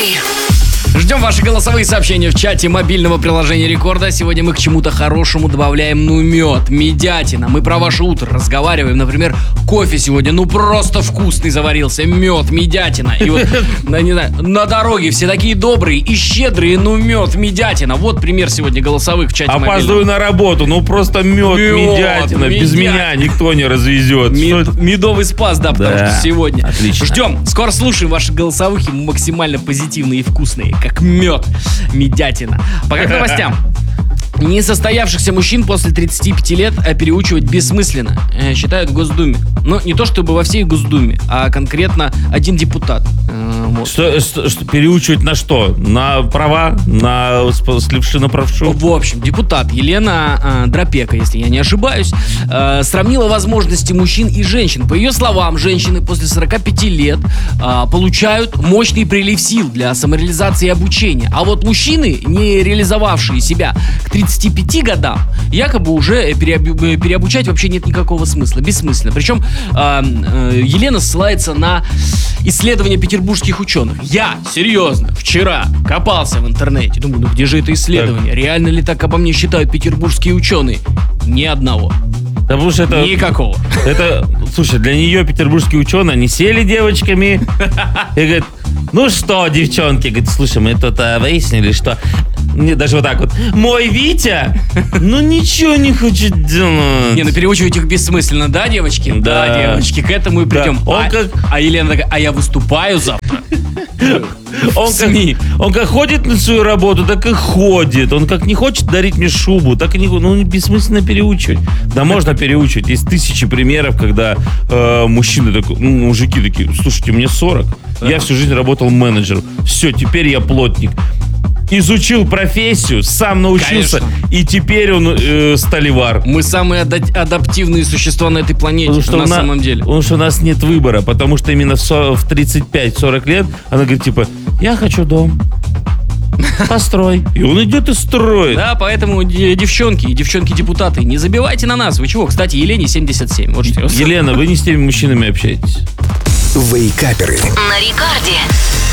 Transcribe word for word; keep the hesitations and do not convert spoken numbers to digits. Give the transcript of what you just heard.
Ждем ваши голосовые сообщения в чате мобильного приложения Рекорда. Сегодня мы к чему-то хорошему добавляем, ну, мед, медятина. Мы про ваше утро разговариваем. Например, кофе сегодня, ну, просто вкусный заварился. Мед, медятина. И вот, не знаю, на дороге все такие добрые и щедрые, ну, мед, медятина. Вот пример сегодня голосовых в чате мобильного. Опаздываю на работу, ну, просто мед, Мед, медятина. Без медятина. меня никто не развезет. Мед- медовый спас, да, потому Да, что сегодня. отлично. Ждем. Скоро слушаем ваши голосовых и максимально позитивные и вкусные, как мед, медятина. Пока к новостям. Несостоявшихся мужчин после тридцати пяти лет переучивать бессмысленно, э, считают в Госдуме. Но не то чтобы во всей Госдуме, а конкретно один депутат. Э, вот. Что, что- что- переучивать на что? На права? На сп- сливши на правшу? В общем, депутат Елена э, Дропека, если я не ошибаюсь, э, сравнила возможности мужчин и женщин. По ее словам, женщины после сорока пяти лет э, получают мощный прилив сил для самореализации и обучения. А вот мужчины, не реализовавшие себя к тридцати пяти годам, якобы уже переобу- переобучать вообще нет никакого смысла. Бессмысленно. Причем э, э, Елена ссылается на исследования петербургских ученых. Я, серьезно, вчера копался в интернете. Думаю, ну где же это исследование? Реально ли так обо мне считают петербургские ученые? Ни одного. Потому что это... Никакого. Это, слушай, для нее петербургские ученые, они сели девочками и говорят, ну что, девчонки, говорит, слушай, мы тут а, выяснили, что... Мне даже вот так вот. Мой Витя, ну ничего не хочет делать. Не, ну переучивать их бессмысленно, да, девочки? Да. Да, девочки, к этому и придем. Да. Он а, как- а Елена такая, а я выступаю завтра. Он как, СМИ. он как ходит на свою работу, так и ходит. Он как не хочет дарить мне шубу, так и не... Ну, бессмысленно переучивать. Да можно переучивать. Есть тысячи примеров, когда э, мужчины, такой, ну, мужики такие, слушайте, мне сорок, я всю жизнь работал менеджером. Все, теперь я плотник. Изучил профессию, сам научился, Конечно. и теперь он э, сталевар. Мы самые ада- адаптивные существа на этой планете, Потому что, на у на- самом деле. потому что у нас нет выбора, потому что именно в, со- в тридцать пять сорок лет она говорит, типа, я хочу дом, построй. И он идет и строит. Да, поэтому де- девчонки и девчонки-депутаты, не забивайте на нас. Вы чего? Кстати, Елене семьдесят семь. Вот что я- Елена, вы не с теми мужчинами общаетесь. Вейкаперы. На Рекорде.